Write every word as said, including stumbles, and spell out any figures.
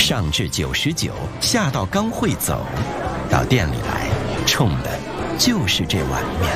上至九十九，下到刚会走，到店里来，冲的就是这碗面。